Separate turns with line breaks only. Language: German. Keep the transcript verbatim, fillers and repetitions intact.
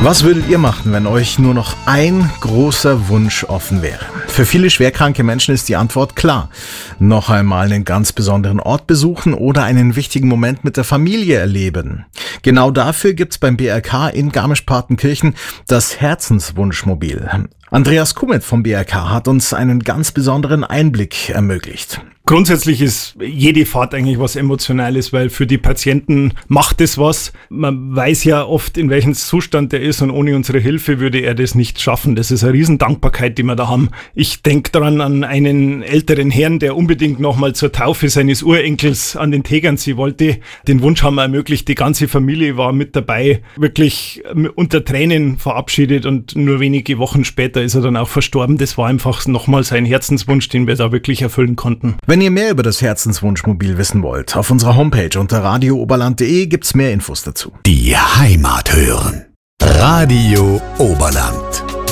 Was würdet ihr machen, wenn euch nur noch ein großer Wunsch offen wäre? Für viele schwerkranke Menschen ist die Antwort klar. Noch einmal einen ganz besonderen Ort besuchen oder einen wichtigen Moment mit der Familie erleben. Genau dafür gibt's beim B R K in Garmisch-Partenkirchen das Herzenswunschmobil. Andreas Kummet vom B R K hat uns einen ganz besonderen Einblick ermöglicht.
Grundsätzlich ist jede Fahrt eigentlich was Emotionales, weil für die Patienten macht es was. Man weiß ja oft, in welchem Zustand er ist und ohne unsere Hilfe würde er das nicht schaffen. Das ist eine Riesendankbarkeit, die wir da haben. Ich denke daran an einen älteren Herrn, der unbedingt nochmal zur Taufe seines Urenkels an den Tegernsee wollte. Den Wunsch haben wir ermöglicht. Die ganze Familie war mit dabei, wirklich unter Tränen verabschiedet und nur wenige Wochen später ist er dann auch verstorben. Das war einfach nochmal sein Herzenswunsch, den wir da wirklich erfüllen konnten.
Wenn ihr mehr über das Herzenswunschmobil wissen wollt, auf unserer Homepage unter radio oberland punkt de gibt's mehr Infos dazu.
Die Heimat hören. Radio Oberland.